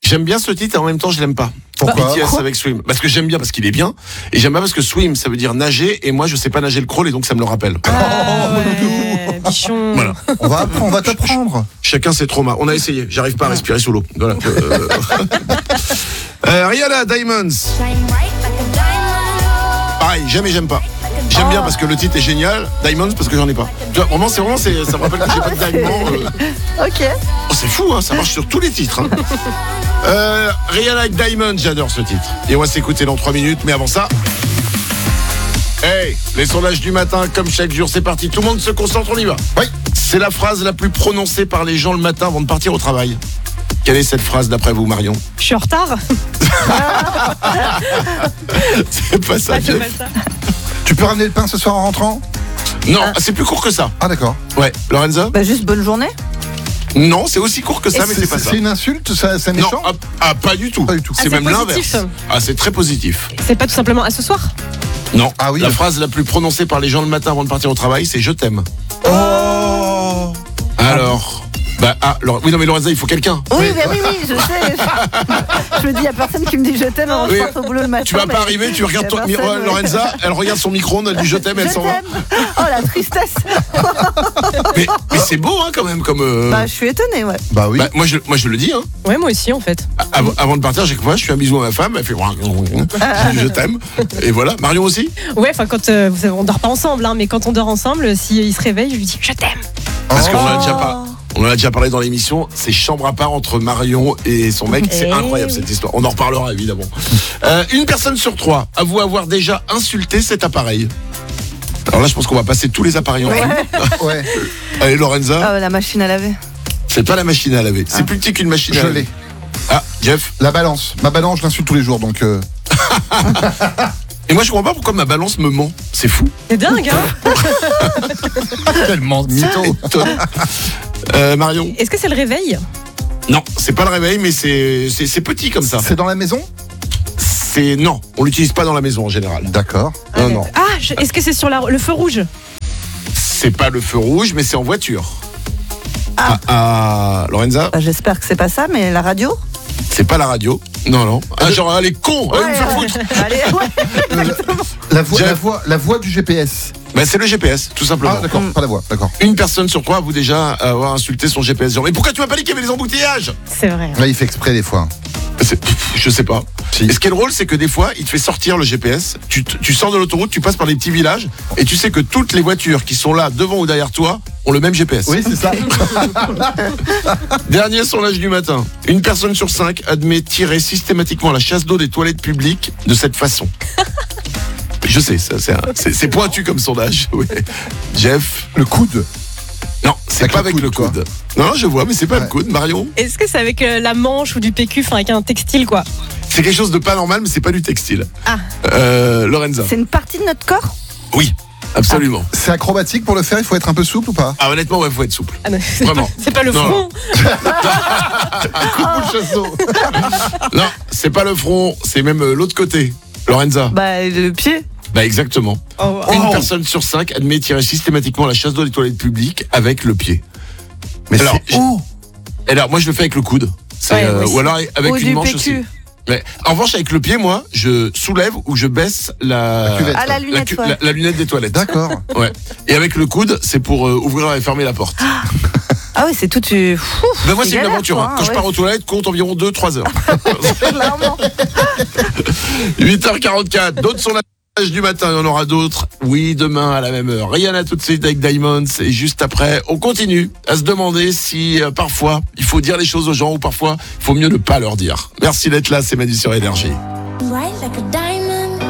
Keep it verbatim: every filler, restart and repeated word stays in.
j'aime bien ce titre et en même temps je l'aime pas. Pourquoi ? B T S avec Swim. Parce que j'aime bien parce qu'il est bien et j'aime pas parce que Swim ça veut dire nager et moi je sais pas nager le crawl et donc ça me le rappelle. Ah, ouais, bichon. Voilà. On va apprendre, on va t'apprendre. Chacun ses traumas. On a essayé. J'arrive pas à respirer sous l'eau. Voilà. Euh... euh, Rihanna, Diamonds. Pareil, jamais j'aime pas. J'aime Oh. bien parce que le titre est génial. Diamonds parce que j'en ai pas. Tu vois, vraiment, c'est vraiment, c'est, ça me rappelle que j'ai pas de diamants. Euh... Ok. Oh, c'est fou, hein, ça marche sur tous les titres. Hein. euh, Rihanna avec Diamonds, j'adore ce titre. Et on va s'écouter dans trois minutes, mais avant ça. Hey, les sondages du matin, comme chaque jour, c'est parti. Tout le monde se concentre, on y va. Oui. C'est la phrase la plus prononcée par les gens le matin avant de partir au travail. Quelle est cette phrase d'après vous, Marion? Je suis en retard. C'est pas ça, Ah, c'est Jeff. pas ça. Tu peux ramener le pain ce soir en rentrant ? Non, c'est plus court que ça. Ah d'accord. Ouais, Lorenza? Bah juste bonne journée. Non, c'est aussi court que ça, mais C'est c'est pas ça. c'est une insulte, ça, c'est Non, méchant ? ah, ah, pas du tout. Pas du tout. C'est Ah, c'est même positif. l'inverse. Ah, c'est très positif. C'est pas tout simplement à ce soir. Non, Ah oui. la phrase la plus prononcée par les gens le matin avant de partir au travail, c'est je t'aime. Oh. Alors, bah ah, Laure- oui non mais Lorenza, il faut quelqu'un. Oui, bah oui, oui, je sais. Je me dis, il n'y a personne qui me dit je t'aime avant que Oui. je parte au boulot le matin. Tu vas mais- pas arriver, tu regardes y a ton personne, micro, ouais. Lorenza, elle regarde son micro-ondes, elle dit je t'aime, elle Je s'en va. t'aime. Oh la tristesse. Mais, mais c'est beau hein quand même comme. euh, Bah je suis étonnée, ouais. Bah oui. bah, moi je moi je le dis hein. Ouais, moi aussi en fait. Avant, avant de partir, chaque fois, je fais un bisou à ma femme, elle fait je dis je t'aime. Et voilà. Marion aussi. Ouais, enfin quand euh, vous savez, on dort pas ensemble, hein, mais quand on dort ensemble, s'il se réveille, je lui dis je t'aime. Parce qu'on en a Oh. déjà pas. On en a déjà parlé dans l'émission, c'est chambre à part entre Marion et son mec, c'est Eh incroyable oui. cette histoire. On en reparlera évidemment. Euh, une personne sur trois avoue avoir déjà insulté cet appareil. Alors là, je pense qu'on va passer tous les appareils en Ouais. dessous. Ouais. Allez, Lorenza, Ah, la machine à laver. c'est pas la machine à laver, c'est plus petit qu'une machine à Je laver. l'ai. Ah, Jeff. La balance. Ma balance, je l'insulte tous les jours, donc. euh, Et moi, je comprends pas pourquoi ma balance me ment. C'est fou. C'est dingue, hein. Tellement de mytho. Étonnant. Euh, Marion. Est-ce que c'est le réveil? Non, c'est pas le réveil, mais c'est c'est c'est petit comme ça. C'est dans la maison ? C'est non, on l'utilise pas dans la maison en général. D'accord. Non, non. Ah, je- est-ce que c'est sur la- le feu rouge? C'est pas le feu rouge, mais c'est en voiture. Ah, ah, Lorenza, Bah, j'espère que c'est pas ça, mais la radio. c'est pas la radio. Non, non. Ah, genre, elle est con, elle va me faire ouais. foutre. Allez, ouais. La voix, Jeff. la voix, la voix du G P S. Bah, c'est le G P S, tout simplement. Ah d'accord, pas la voix, d'accord. Une personne sur trois avoue déjà avoir insulté son G P S. Genre, mais pourquoi tu m'as pas dit qu'il y avait des embouteillages? C'est vrai. Là, il fait exprès des fois. C'est- pff, Je sais pas. Si. Et ce qui est drôle, c'est que des fois, il te fait sortir le G P S. Tu, t- tu sors de l'autoroute, tu passes par les petits villages, et tu sais que toutes les voitures qui sont là, devant ou derrière toi, ont le même G P S. Oui, c'est ça. Dernier sondage du matin. Une personne sur cinq admet tirer systématiquement la chasse d'eau des toilettes publiques de cette façon. Je sais, ça, c'est, un- c'est, c'est pointu comme sondage. Ouais. Jeff. Le coude. Non, c'est Avec pas le avec coude, le quoi. coude. Non, je vois, mais c'est pas Ouais. le coude. Marion. Est-ce que c'est avec euh, la manche ou du P Q, enfin avec un textile quoi? C'est quelque chose de pas normal, mais c'est pas du textile. Ah. Euh, Lorenza. C'est une partie de notre corps. Oui, absolument. C'est acrobatique pour le faire, il faut être un peu souple ou pas? Ah, honnêtement, ouais, faut être souple. Ah, non, c'est Vraiment. pas- C'est pas le Non, front. Coup de chasseau. Non, c'est pas le front, c'est même euh, l'autre côté. Lorenza. Bah le pied. Bah exactement. Oh, Une Oh. personne sur cinq admet tirer systématiquement la chasse d'eau des toilettes publiques avec le pied. Mais Alors, c'est oh. Et alors, moi, je le fais avec le coude. C'est, Ouais, euh, moi aussi. ou alors avec Ou une du manche P Q. aussi. Mais, en revanche, avec le pied, moi, je soulève ou je baisse la, La cuvette. Ah, la la, lunette, cu- ouais. la- la lunette des toilettes. D'accord. Ouais. Et avec le coude, c'est pour euh, ouvrir et fermer la porte. Ah oui, c'est tout. Tu... Fou, Ben moi, c'est une galère, aventure. quoi, hein. hein, Quand je ouais. pars aux toilettes, compte environ deux trois heures. Clairement. huit heures quarante-quatre. D'autres sont là. Du matin, il y en aura d'autres. Oui, demain à la même heure. Rihanna tout de suite avec Diamonds. Et juste après, on continue à se demander si euh, parfois il faut dire les choses aux gens ou parfois il faut mieux ne pas leur dire. Merci d'être là, c'est Manu sur Énergie. Bright like a diamond.